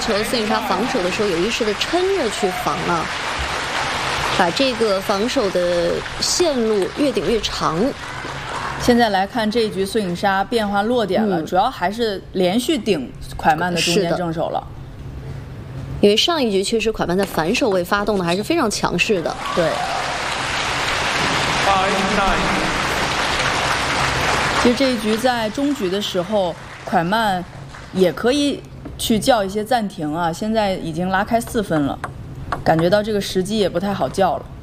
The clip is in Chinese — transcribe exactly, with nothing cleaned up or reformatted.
球，孙颖莎防守的时候有意识的撑着去防了，把这个防守的线路越顶越长。 现在来看这一局，孙颖莎变化落点了，嗯、主要还是连续顶蒯曼的中间正手了。 因为上一局确实蒯曼在反手位发动的还是非常强势的。 对。其实这一局在中局的时候，蒯曼也可以去叫一些暂停啊，现在已经拉开四分了，感觉到这个时机也不太好叫了。